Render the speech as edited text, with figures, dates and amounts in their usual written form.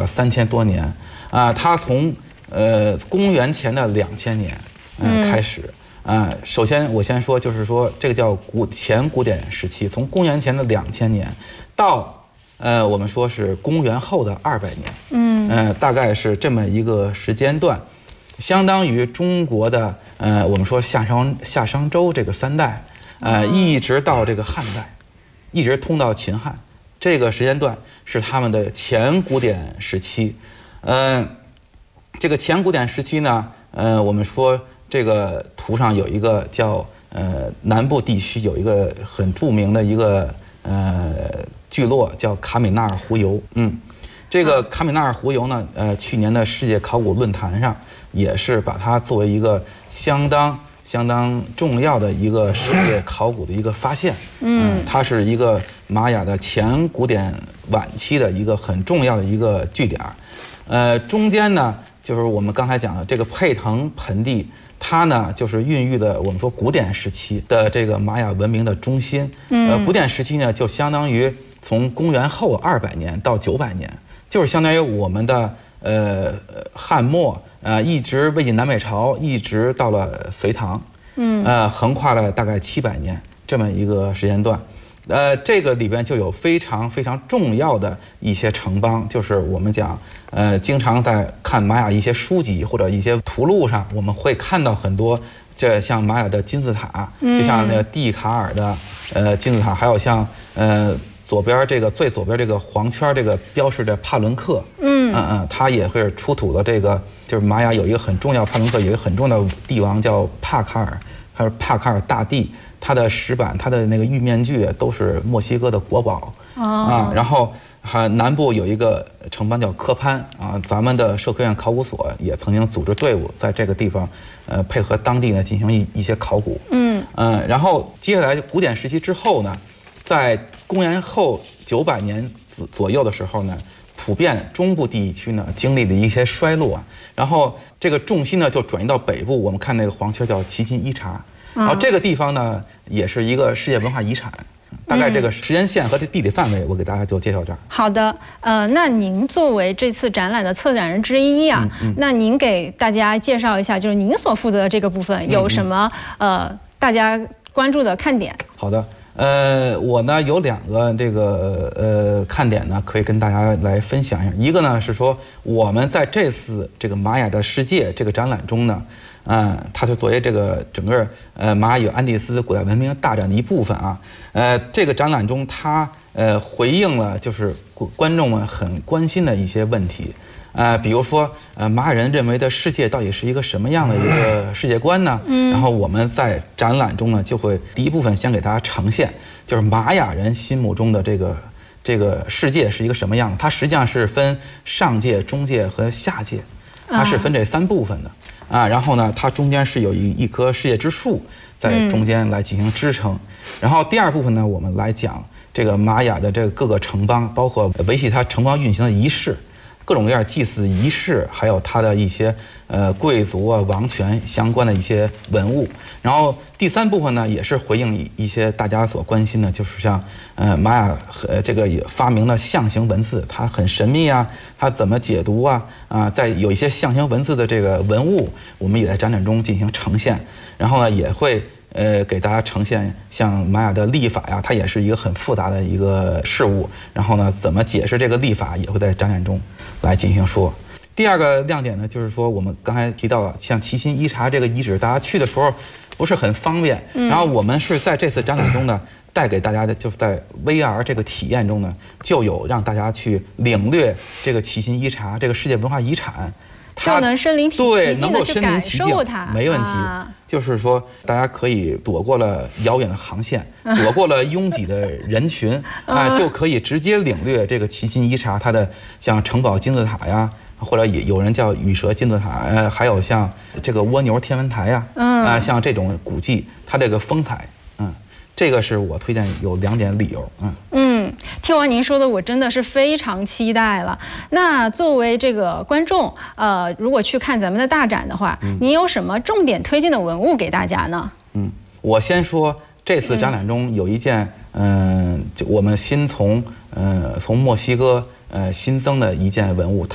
3000多年，它从公元前的2000年开始。首先我先说，就是说这个叫前古典时期，从公元前的2000年到我们说是公元后的200年，大概是这么一个时间段，相当于中国的我们说夏商周这个3代，一直到这个汉代，一直通到秦汉，这个时间段是他们的前古典时期。这个前古典时期呢，我们说这个图上有一个叫南部地区有一个很著名的一个聚落叫卡米纳尔湖游。这个卡米纳尔湖游呢，去年的世界考古论坛上也是把它作为一个相当重要的一个世界考古的一个发现。它是一个玛雅的前古典晚期的一个很重要的一个据点。中间呢，就是我们刚才讲的这个佩腾盆地，它呢就是孕育了我们说古典时期的这个玛雅文明的中心。古典时期呢，就相当于从公元后200年到900年，就是相当于我们的汉末，一直魏晋南北朝，一直到了隋唐，横跨了大概700年这么一个时间段。这个里边就有非常重要的一些城邦，就是我们讲，经常在看玛雅一些书籍或者一些图录上，我们会看到很多，这像玛雅的金字塔，就像那个蒂卡尔的金字塔，还有像左边这个最左边这个黄圈这个标示的帕伦克，它也会出土的这个，就是玛雅有一个很重要，帕伦克有一个很重要的帝王叫帕卡尔，还有帕卡尔大帝。它的石板，它的那个玉面具都是墨西哥的国宝。然后南部有一个城邦叫科潘咱们的社科院考古所也曾经组织队伍在这个地方，配合当地呢进行一些考古。然后接下来古典时期之后呢，在公元后900年左右的时候呢，普遍中部地区呢经历了一些衰落，然后这个重心呢就转移到北部，我们看那个黄圈叫奇琴伊察。然后这个地方呢，也是一个世界文化遗产。大概这个时间线和这地理范围，我给大家就介绍这儿。 好的，那您作为这次展览的策展人之一啊，那您给大家介绍一下，就是您所负责的这个部分有什么大家关注的看点？ 好的，我呢有2个这个看点呢，可以跟大家来分享一下。一个呢是说，我们在这次这个玛雅的世界这个展览中呢。它就作为这个整个玛雅与安第斯古代文明大展的一部分啊。这个展览中，它回应了就是观众们很关心的一些问题。比如说玛雅人认为的世界到底是一个什么样的一个世界观呢？然后我们在展览中呢，就会第一部分先给大家呈现，就是玛雅人心目中的这个世界是一个什么样的。它实际上是分上界、中界和下界，它是分这3部分的。然后呢，它中间是有一棵世界之树在中间来进行支撑。然后第2部分呢，我们来讲这个玛雅的这个各个城邦，包括维系它城邦运行的仪式，各种各样祭祀仪式，还有它的一些贵族王权相关的一些文物。然后第3部分呢，也是回应一些大家所关心的，就是像玛雅这个也发明了象形文字，它很神秘啊，它怎么解读啊？在有一些象形文字的这个文物，我们也在展览中进行呈现。然后呢，也会给大家呈现像玛雅的历法呀，它也是一个很复杂的一个事物。然后呢，怎么解释这个历法，也会在展览中来进行说。第2个亮点呢，就是说我们刚才提到了，像奇琴伊察这个遗址，大家去的时候不是很方便。然后我们是在这次展览中呢，带给大家的就是在 VR 这个体验中呢，就有让大家去领略这个奇琴伊察这个世界文化遗产。 就能身临其境的去感受它， 没问题。就是说，大家可以躲过了遥远的航线，躲过了拥挤的人群就可以直接领略这个奇琴伊察它的像城堡金字塔呀，或者有人叫羽蛇金字塔，还有像这个蜗牛天文台呀，像这种古迹，它这个风采，这个是我推荐有2点理由。 听完您说的，我真的是非常期待了。那作为这个观众，如果去看咱们的大展的话，您有什么重点推荐的文物给大家呢？ 我先说这次展览中有一件，就我们新从墨西哥新增的一件文物，